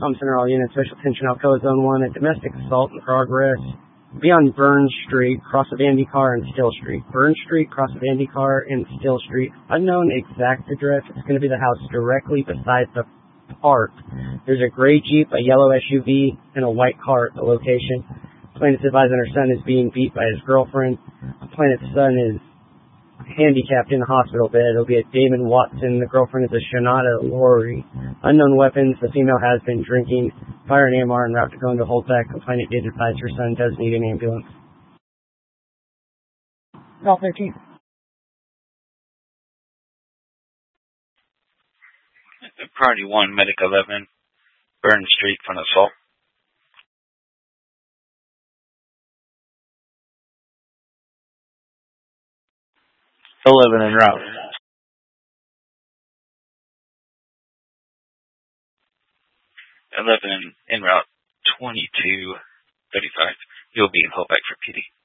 Thompson are all units, special attention, Alcoa Zone 1, a domestic assault in progress. Be on Burns Street, cross of Andy Carr and Still Street. Burns Street, cross of Andy Carr and Still Street. Unknown exact address. It's going to be the house directly beside the park. There's a gray Jeep, a yellow SUV, and a white car at the location. Plaintiff's advising her son is being beat by his girlfriend. Plaintiff's son is handicapped in the hospital bed. It'll be a Damon Watson. The girlfriend is a Shanada Lori. Unknown weapons. The female has been drinking. Fire and AMR en route to go into holdback. Complainant did advise her son does need an ambulance. Call 13. Priority 1, Medic 11, Burns Street for an assault. 11 en route. 11 en route, 2235. You'll be in holdback for PD.